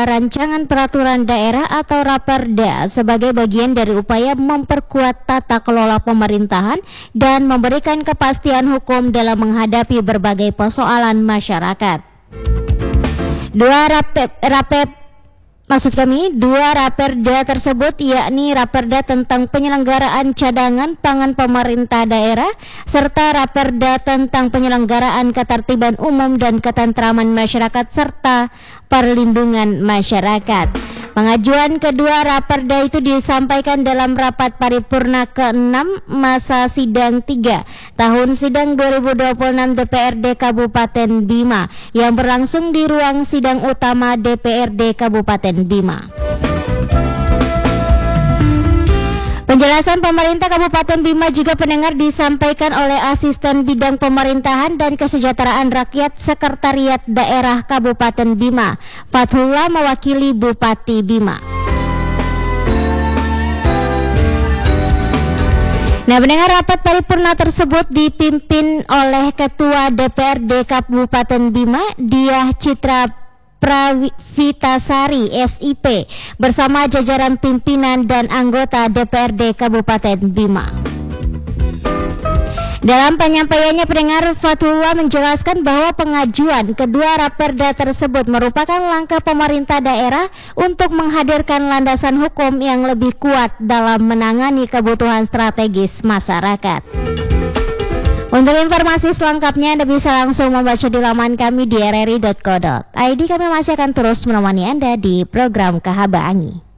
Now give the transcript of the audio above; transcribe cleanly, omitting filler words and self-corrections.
berupa rancangan peraturan daerah atau Raperda sebagai bagian dari upaya memperkuat tata kelola pemerintahan dan memberikan kepastian hukum dalam menghadapi berbagai persoalan masyarakat. Dua Raperda tersebut yakni Raperda tentang penyelenggaraan cadangan pangan pemerintah daerah serta Raperda tentang penyelenggaraan ketertiban umum dan ketentraman masyarakat serta perlindungan masyarakat. Pengajuan kedua Raperda itu disampaikan dalam rapat paripurna ke-6 masa sidang 3 tahun sidang 2026 DPRD Kabupaten Bima yang berlangsung di ruang sidang utama DPRD Kabupaten Bima. Penjelasan pemerintah Kabupaten Bima juga pendengar disampaikan oleh Asisten Bidang Pemerintahan dan Kesejahteraan Rakyat Sekretariat Daerah Kabupaten Bima, Fathullah mewakili Bupati Bima. Nah, pendengar, rapat paripurna tersebut dipimpin oleh Ketua DPRD Kabupaten Bima, Diah Citra Pravitasari SIP bersama jajaran pimpinan dan anggota DPRD Kabupaten Bima. Dalam penyampaiannya, pendengar, Fathullah menjelaskan bahwa pengajuan kedua Raperda tersebut merupakan langkah pemerintah daerah untuk menghadirkan landasan hukum yang lebih kuat dalam menangani kebutuhan strategis masyarakat. Untuk informasi selengkapnya Anda bisa langsung membaca di laman kami di rri.co.id. Kami masih akan terus menemani Anda di program Kahabaangi.